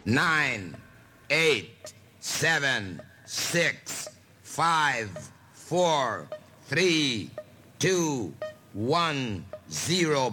9, 8, 7, 6, 5, 4, 3, 2, 1, 0.